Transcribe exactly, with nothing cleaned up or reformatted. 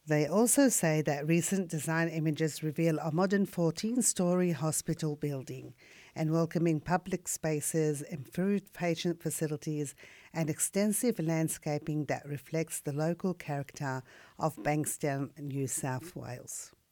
They also say that recent design images reveal a modern fourteen-storey hospital building and welcoming public spaces, improved patient facilities, and extensive landscaping that reflects the local character of Bankstown, New South Wales.